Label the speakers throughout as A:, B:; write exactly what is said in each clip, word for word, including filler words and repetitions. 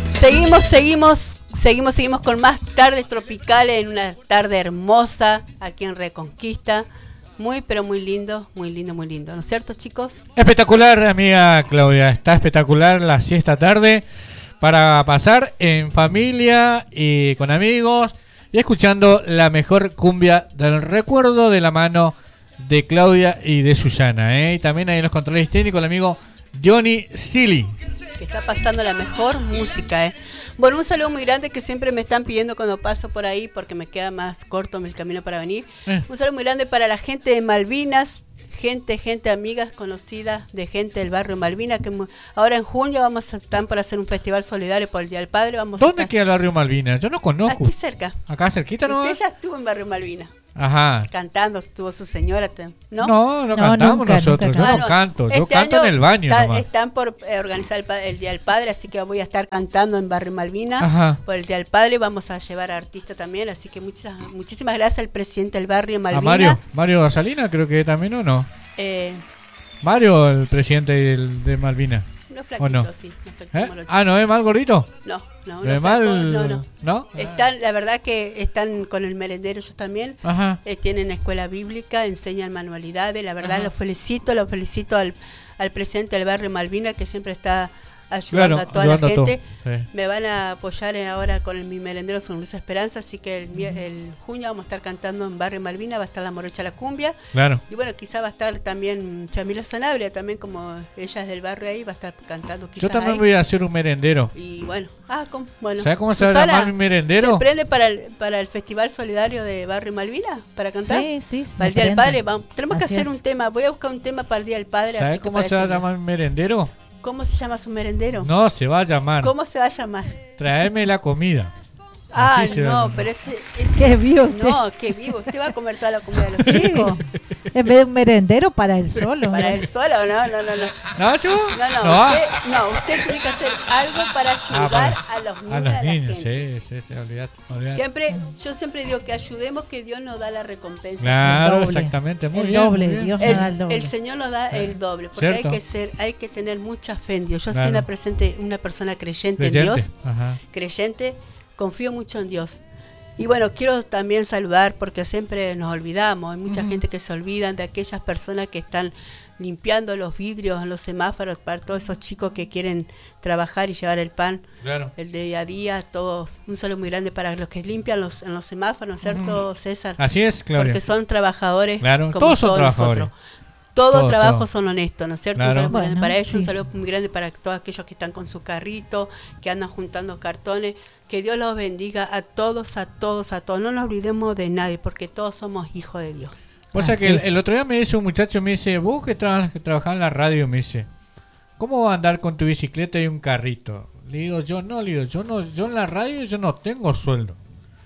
A: Seguimos, seguimos, seguimos, seguimos con más tardes tropicales en una tarde hermosa aquí en Reconquista. Muy, pero muy lindo, muy lindo, muy lindo. ¿No es cierto, chicos?
B: Espectacular, amiga Claudia. Está espectacular la siesta tarde para pasar en familia y con amigos y escuchando la mejor cumbia del recuerdo de la mano de Claudia y de Susana, ¿eh? Y también ahí en los controles técnicos el amigo Johnny Silly,
A: que está pasando la mejor música, ¿eh? Bueno, un saludo muy grande que siempre me están pidiendo cuando paso por ahí porque me queda más corto el camino para venir. Eh. Un saludo muy grande para la gente de Malvinas, gente, gente, amigas conocidas de gente del barrio Malvinas, que ahora en junio vamos a estar para hacer un festival solidario por el Día del Padre. Vamos
B: ¿Dónde
A: a
B: queda el barrio Malvinas? Yo no conozco.
A: Aquí cerca.
B: ¿Acá cerquita no?
A: Usted ya estuvo en barrio Malvinas.
B: Ajá.
A: Cantando, estuvo su señora, ¿no?
B: No, no cantamos nunca, nosotros, nunca. Yo no, no canto,
A: este
B: yo canto en el baño
A: está,
B: nomás.
A: Están por eh, organizar el, el Día del Padre, así que voy a estar cantando en Barrio Malvina. Ajá. Por el Día del Padre, vamos a llevar a artistas también, así que muchas, muchísimas gracias al presidente del barrio Malvina.
B: ¿A Mario? ¿Mario Salina creo que también o no?
A: Eh,
B: Mario, el presidente del, de Malvina.
A: No flaquito,
B: no?
A: sí.
B: ¿Eh? Ah, ¿no es mal gordito?
A: No, no,
B: no es mal.
A: No, no.
B: ¿No?
A: Están, la verdad que están con el merendero ellos también.
B: Ajá.
A: Eh, tienen escuela bíblica, enseñan manualidades. La verdad,
B: Ajá.
A: los felicito, los felicito al, al presidente del barrio Malvina que siempre está ayudando claro, a toda la gente. Sí. Me van a apoyar ahora con el, mi merendero Sonrisa Esperanza, así que el, el junio vamos a estar cantando en Barrio Malvina, va a estar la Morocha La Cumbia.
B: Claro.
A: Y bueno, quizá va a estar también Chamila Sanabria, también como ella es del barrio ahí, va a estar cantando quizás.
B: Yo también
A: ahí.
B: voy a hacer un merendero.
A: Y bueno, ah, ¿cómo? Bueno.
B: ¿Sabes cómo se va a llamar mi merendero?
A: ¿Se prende para el, para el Festival Solidario de Barrio Malvina? ¿Para cantar?
C: Sí, sí.
A: Para el Día del Padre. Vamos, tenemos Así que hacer es. un tema, voy a buscar un tema para el Día del Padre.
B: ¿Sabes cómo se va a llamar mi merendero?
A: ¿Cómo se llama su merendero?
B: No, se va a llamar.
A: ¿Cómo se va a llamar?
B: Tráeme la comida.
A: Ah, no, pero ese, ese...
C: Qué vivo usted.
A: No, qué vivo. Usted va a comer toda la comida de los chicos.
C: En vez de un merendero para él solo.
A: ¿Para él solo? No, no, no. No,
B: ¿No, yo?
A: No, no.
B: ¿No?
A: Usted, no, usted tiene que hacer algo para ayudar ah, para, a los niños.
B: A los
A: a
B: niños,
A: gente.
B: sí, sí, sí, olvidate, olvidate.
A: Siempre, yo siempre digo que ayudemos, que Dios nos da la recompensa.
B: Claro, exactamente, muy
C: el
B: bien.
C: Doble,
B: muy bien.
C: Dios
A: el,
C: nos da el doble.
A: El Señor nos da el doble, porque
B: ¿Cierto?
A: hay que ser, hay que tener mucha fe en Dios. Yo
B: claro.
A: soy una, presente, una persona creyente,
B: creyente.
A: en Dios,
B: Ajá.
A: creyente, confío mucho en Dios. Y bueno, quiero también saludar, porque siempre nos olvidamos, hay mucha uh-huh. gente que se olvidan de aquellas personas que están limpiando los vidrios en los semáforos para todos esos chicos que quieren trabajar y llevar el pan,
B: claro.
A: el de día a día, todos. Un saludo muy grande para los que limpian los, en los semáforos, ¿cierto, uh-huh. César?
B: Así es, Claudia.
A: Porque son trabajadores,
B: claro.
A: como
B: todos son
A: todos
B: trabajadores.
A: nosotros. Todos
B: todo,
A: trabajos
B: todo.
A: son honestos, ¿no es cierto?
B: Claro.
A: Un saludo muy
C: bueno,
A: grande para ellos,
C: sí.
A: un saludo muy grande para todos aquellos que están con su carrito, que andan juntando cartones. Que Dios los bendiga a todos, a todos, a todos. No nos olvidemos de nadie, porque todos somos hijos de Dios.
B: O sea que el, el otro día me dice un muchacho, me dice, vos que, tra- que trabajás en la radio, me dice, ¿cómo vas a andar con tu bicicleta y un carrito? Le digo, yo no, le digo, yo no, yo en la radio yo no tengo sueldo.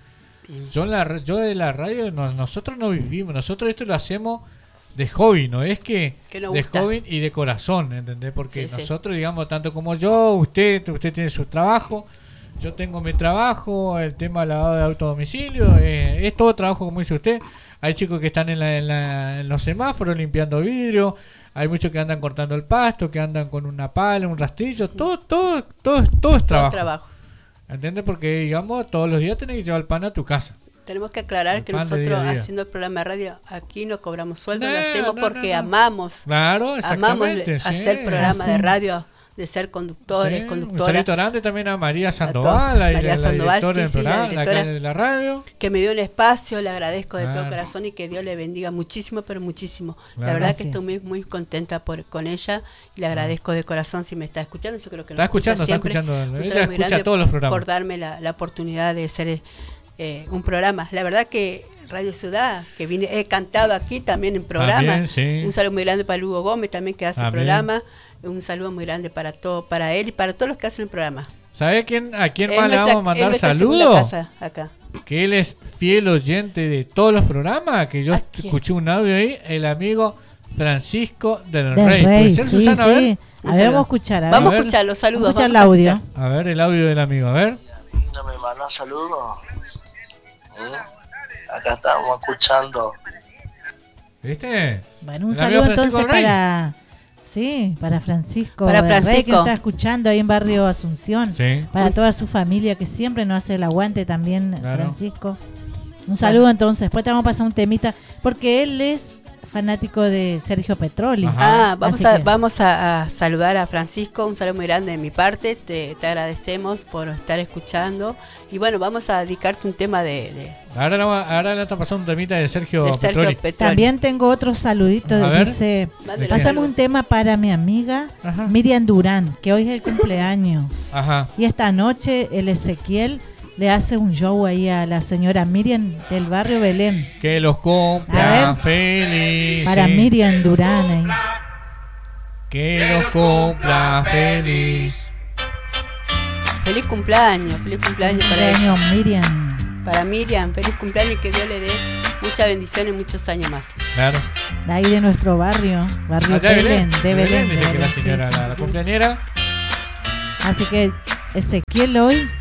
B: Yo en la yo de la radio no, nosotros no vivimos, nosotros esto lo hacemos de hobby, no es que,
A: que
B: de
A: gusta.
B: hobby y de corazón, ¿entendés? Porque
A: sí,
B: nosotros,
A: sí.
B: digamos, tanto como yo, usted, usted tiene su trabajo, yo tengo mi trabajo, el tema del lavado de autodomicilio, eh, es todo trabajo como dice usted. Hay chicos que están en, la, en, la, en los semáforos limpiando vidrio, hay muchos que andan cortando el pasto, que andan con una pala, un rastrillo, todo, todo, todo, todo es trabajo.
A: Todo trabajo.
B: ¿Entiendes? Porque, digamos, todos los días tenés que llevar el pan a tu casa.
A: Tenemos que aclarar
B: el
A: que
B: nosotros
A: día día. haciendo el programa de radio aquí no cobramos sueldo,
B: no,
A: lo hacemos
B: no,
A: porque
B: no, no.
A: amamos.
B: Claro,
A: amamos
B: sí.
A: hacer programa
C: sí.
A: de radio, de ser conductores,
B: sí.
A: conductoras.
B: Un saludo grande también a María Sandoval,
A: a
B: María
A: la, Sandoval,
B: la directora,
A: sí, sí,
B: programa,
A: la directora
B: la de la radio.
A: Que me dio un espacio, le agradezco de
B: claro.
A: todo corazón y que Dios le bendiga muchísimo, pero muchísimo.
B: Claro.
A: La verdad
C: Gracias.
A: que estoy muy, muy contenta por con ella y le agradezco de corazón si me está escuchando. Yo creo que
B: está escuchando, está
A: siempre.
B: escuchando.
A: Un
B: Ella escucha todos los programas.
A: Por darme la, la oportunidad de ser eh, un programa. La verdad que Radio Ciudad, que vine, he cantado aquí también en programa.
B: También, sí.
A: Un saludo muy grande para Lugo Gómez también que hace el programa. Un saludo muy grande para todo, para él y para todos los que hacen el programa.
B: ¿Sabe quién, a quién
A: Es
B: más
A: nuestra,
B: le vamos a mandar
A: es
B: saludos?
A: Acá.
B: Que él es fiel oyente de todos los programas, que yo escuché un audio ahí, el amigo Francisco del,
C: del
B: Rey.
C: Rey.
B: ¿Puede ser,
C: sí,
B: Susana?
C: sí.
B: A ver.
C: A ver, vamos a escuchar. A
A: vamos
C: ver.
A: a escuchar los saludos.
C: Vamos a escuchar el
A: vamos
C: audio.
B: A, a ver el audio del amigo, a ver.
D: ¿No me mandó saludos? ¿Eh? Acá estamos escuchando.
B: ¿Viste?
C: Bueno, un
B: El
C: saludo
B: amigo Francisco
C: entonces
B: del Rey.
C: para... Sí, para Francisco.
A: Para
C: el Rey,
A: Francisco.
C: que está escuchando ahí en Barrio Asunción.
B: Sí.
C: Para
A: Un-
C: toda su familia que siempre nos hace el aguante también,
B: Claro.
C: Francisco. Un saludo entonces. Después te vamos a pasar un temita. Porque él es fanático de Sergio Petroli.
B: Ajá.
A: Ah, vamos
C: Así
A: a,
C: que-
A: vamos a, a saludar a Francisco, un saludo muy grande de mi parte, te, te agradecemos por estar escuchando y bueno, vamos a dedicarte un tema de, de,
B: Ahora, le vamos- ahora le está pasando un temita de Sergio,
A: de Sergio
B: Petroli.
A: Petroli.
C: También tengo otro saludito.
B: A ver.
C: Dice,
A: Mándele
C: pásame
A: saludos.
C: un tema para mi amiga
B: Ajá.
C: Miriam Durán, que hoy es el cumpleaños.
B: Ajá.
C: Y esta noche el Ezequiel le hace un show ahí a la señora Miriam del barrio Belén.
B: Que los
C: A
B: cumpla
C: ver.
B: feliz.
C: Para Miriam Durán ahí.
B: Que los cumpla feliz.
A: Feliz cumpleaños, feliz cumpleaños para ella.
C: Cumpleaños Miriam.
A: Para Miriam, feliz cumpleaños y que Dios le dé muchas bendiciones y muchos años más.
B: Claro.
C: De ahí de nuestro barrio. Barrio
B: Allá de
C: Belén.
B: Belén.
C: De Belén. de
B: Dice que la
C: Belén, sí,
B: señora,
C: sí.
B: la, la cumpleañera.
C: Así que Ezequiel hoy,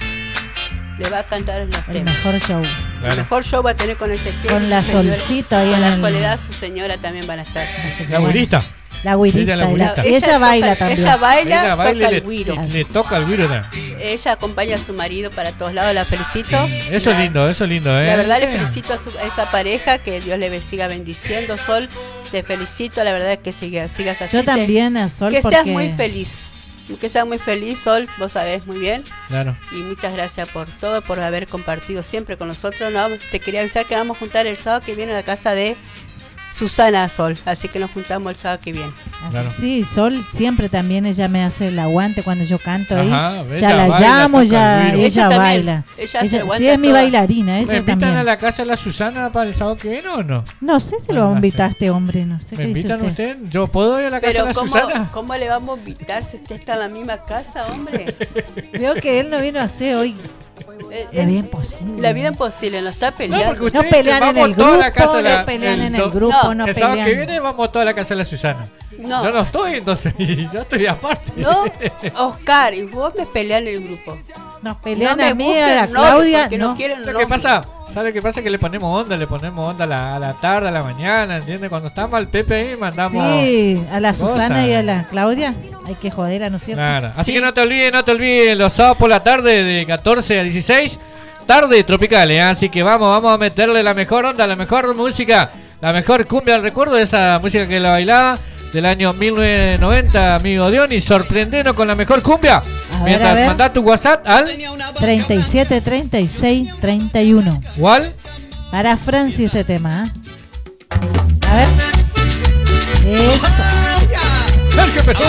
A: Le va a cantar los
C: el
A: temas.
C: mejor show.
A: El
B: Claro.
A: mejor show va a tener con Ezequiel.
C: Con
A: y su
C: la
A: señora.
C: Solcito ahí
A: Con
C: en
A: la
C: el-
A: Soledad, su señora también van a estar.
C: Así que
B: La
C: bueno.
B: güirista.
C: La güirista.
B: Ella la
C: y la-
B: güirista.
C: y ella,
A: toca-
C: baila también.
A: Ella baila,
B: Ella baila
A: toca
B: y
A: el
B: le,
A: güiro.
B: y le toca el güiro también.
A: Ella acompaña a su marido para todos lados, la felicito.
B: Eso es
A: La-
B: lindo, eso es lindo, ¿eh?
A: La verdad le felicito a, su- a esa pareja, que Dios le siga bendiciendo. Sol, te felicito, la verdad es que sigas, sigas así.
C: Yo
A: te-
C: también a Sol
A: Que
C: porque
A: seas muy feliz. Que seas muy feliz, Sol, vos sabés muy bien.
B: Claro.
A: Y muchas gracias por todo, por haber compartido siempre con nosotros. No, te quería avisar que vamos a juntar el sábado que viene a la casa de Susana Sol. Así que nos juntamos el sábado que viene.
C: Así-
B: Claro.
C: Sí, Sol siempre también ella me hace el aguante cuando yo canto ahí.
B: Ajá,
C: ya
B: ella
C: la
B: baila,
C: llamo,
B: toca el
C: ya
B: güiro.
C: ella,
A: Ella también,
C: baila.
A: ella hace el aguante
C: sí, es mi
A: toda.
C: bailarina,
B: ¿Me
C: ella
B: invitan
C: también.
B: a la casa de la Susana para el sábado que viene o no?
C: No sé si lo vamos a invitar a este hombre, no sé
B: ¿Me
C: qué dice
B: invitan
C: usted.
B: usted? ¿Yo puedo ir a la casa
A: Pero
B: de la
A: ¿cómo,
B: Susana?
A: ¿cómo le vamos a invitar si usted está en la misma casa, hombre?
C: Veo que él no vino a hacer hoy.
A: Eh,
C: La
A: eh,
C: vida imposible.
A: La vida imposible, nos está
B: No,
A: peleando.
B: porque
C: No
B: ustedes
C: pelean en
B: vamos
C: el
B: toda
C: grupo,
B: la casa de la-
C: no pelean en
B: do-
C: el grupo,
A: No,
C: no
B: el sábado que
C: pelean.
B: viene vamos a toda la casa de la Susana.
A: No.
B: Yo no estoy entonces, y yo estoy aparte.
A: No, Oscar, y vos me pelean en el grupo.
C: Nos pelean
A: no me
C: a mí,
A: busquen
C: a la
A: nombre,
C: Claudia,
A: porque no,
C: no.
A: quieren
B: ¿Qué
A: nombre.
B: pasa? ¿Sabe qué pasa? Que le ponemos onda, le ponemos onda a la, a la tarde, a la mañana, ¿entiendes? Cuando está mal Pepe ahí mandamos...
C: Sí, a la
B: cosas.
C: Susana y a la Claudia hay que joder, ¿no es cierto?
B: Claro. Así
A: Sí.
B: que no te olvides, no te olvides, los sábados por la tarde de catorce a dieciséis, tarde tropical, ¿eh? Así que vamos, vamos a meterle la mejor onda, la mejor música, la mejor cumbia al recuerdo de esa música que la bailaba del año mil novecientos noventa, amigo Diony, sorprendenos con la mejor cumbia.
C: A ver,
B: Mientras
C: a ver.
B: mandá tu WhatsApp al
C: treinta y siete, treinta y seis, treinta y uno.
B: igual.
C: Para Francis este tema, ¿eh? A ver. Eso.
B: Sergio Petroli.